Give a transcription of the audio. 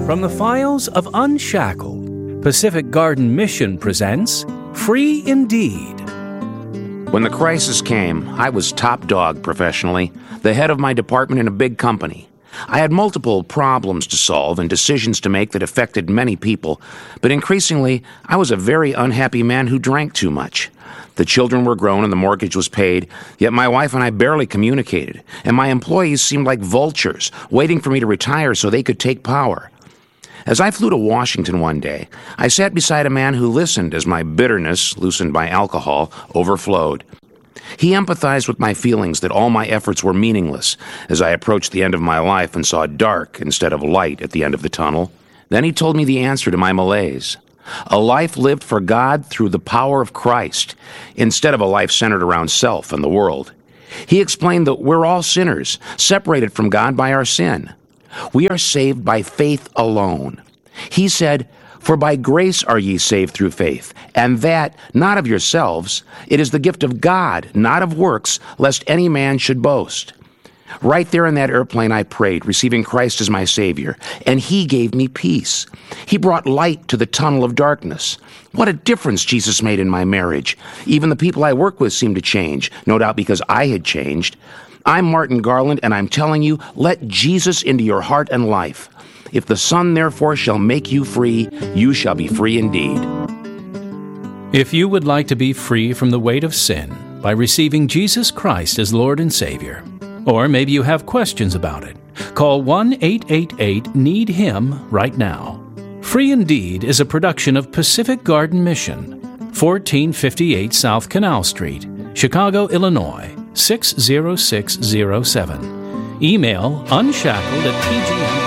From the files of Unshackled, Pacific Garden Mission presents Free Indeed. When the crisis came, I was top dog professionally, the head of my department in a big company. I had multiple problems to solve and decisions to make that affected many people, but increasingly, I was a very unhappy man who drank too much. The children were grown and the mortgage was paid, yet my wife and I barely communicated, and my employees seemed like vultures, waiting for me to retire so they could take power. As I flew to Washington one day, I sat beside a man who listened as my bitterness, loosened by alcohol, overflowed. He empathized with my feelings that all my efforts were meaningless as I approached the end of my life and saw dark instead of light at the end of the tunnel. Then he told me the answer to my malaise. A life lived for God through the power of Christ, instead of a life centered around self and the world. He explained that we're all sinners, separated from God by our sin. We are saved by faith alone. He said, "For by grace are ye saved through faith, and that not of yourselves. It is the gift of God, not of works, lest any man should boast." Right there in that airplane I prayed, receiving Christ as my Savior, and He gave me peace. He brought light to the tunnel of darkness. What a difference Jesus made in my marriage. Even the people I work with seemed to change, no doubt because I had changed. I'm Martin Garland, and I'm telling you, let Jesus into your heart and life. If the Son therefore shall make you free, you shall be free indeed. If you would like to be free from the weight of sin by receiving Jesus Christ as Lord and Savior, or maybe you have questions about it, call 1-888-NEED-HIM right now. Free Indeed is a production of Pacific Garden Mission, 1458 South Canal Street, Chicago, Illinois, 60607. Email unshackled@pgm.com.